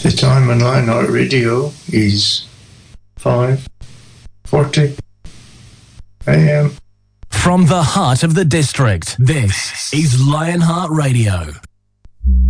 The time on Lionheart Radio is 5:40 a.m. From the heart of the district, this is Lionheart Radio.